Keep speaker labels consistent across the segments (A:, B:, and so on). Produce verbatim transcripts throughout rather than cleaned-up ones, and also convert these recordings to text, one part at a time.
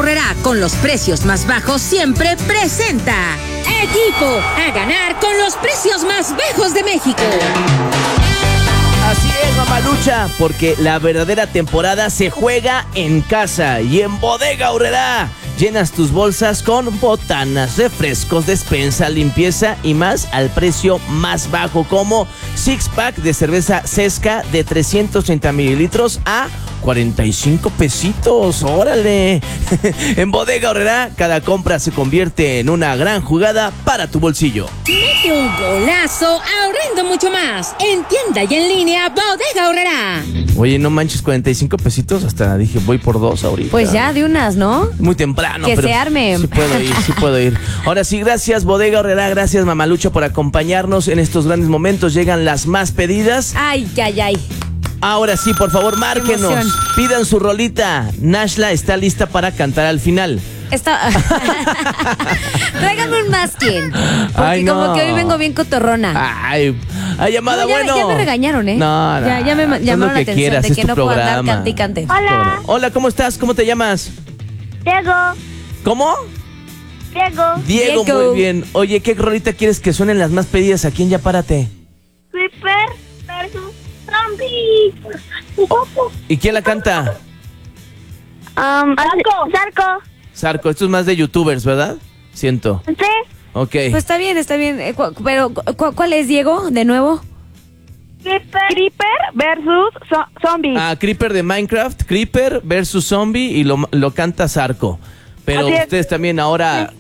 A: Aurrerá, con los precios más bajos siempre presenta Equipo a ganar con los precios más bajos de México.
B: Así es, mamalucha, porque la verdadera temporada se juega en casa y en Bodega Aurrerá. Llenas tus bolsas con botanas, refrescos, despensa, limpieza y más al precio más bajo, como six pack de cerveza Cesca de trescientos treinta mililitros a cuarenta y cinco pesitos. ¡Órale! En Bodega Aurrerá, cada compra se convierte en una gran jugada para tu bolsillo.
A: Mete un golazo ahorrando mucho más. En tienda y en línea, Bodega Aurrerá.
B: Oye, no manches, cuarenta y cinco pesitos. Hasta dije, voy por dos ahorita.
C: Pues ya, de unas, ¿no?
B: Muy temprano,
C: que
B: pero
C: se arme.
B: Sí puedo ir, sí puedo ir. Ahora sí, gracias Bodega Aurrerá, gracias Mamalucha por acompañarnos en estos grandes momentos. Llegan las más pedidas.
C: Ay, ay, ay.
B: Ahora sí, por favor, márquenos. Pidan su rolita. Nashla está lista para cantar al final.
C: Está... Tráigame un masking. Porque
B: Ay, no.
C: como que hoy vengo bien cotorrona.
B: Ay, hay llamada,
C: No, ya,
B: bueno.
C: ya me regañaron, ¿eh?
B: No, no.
C: Ya, ya me
B: Haz
C: llamaron
B: lo
C: la
B: que
C: atención
B: quieras,
C: de
B: es
C: que
B: tu
C: no puedo andar
B: programa.
C: cante y cante.
D: Hola.
B: Hola, ¿cómo estás? ¿Cómo te llamas?
D: Diego.
B: ¿Cómo?
D: Diego.
B: Diego,
C: Diego.
B: muy bien. Oye, ¿qué rolita quieres que suenen las más pedidas aquí en Ya Párate?
D: Creeper versus Zombie.
B: ¿Y quién la canta?
D: Um, Zarco. Zarco.
B: Zarco, esto es más de youtubers, ¿verdad? Siento.
D: Sí.
B: Ok.
C: Pues está bien, está bien. Eh, cu- Pero, cu- ¿cuál es, Diego? De nuevo.
D: Creeper. Creeper versus zo- Zombie.
B: Ah, Creeper de Minecraft, Creeper versus Zombie y lo, lo canta Zarco. Pero
D: Así es.
B: ustedes también ahora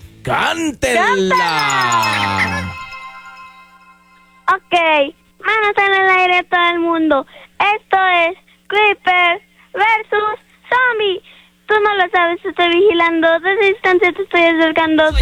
B: ¡cántenla!
D: Ok. Manos en el aire todo el mundo. Esto es Creeper versus Zombie. Tú no lo sabes, te estoy vigilando. Desde distancia te estoy acercando.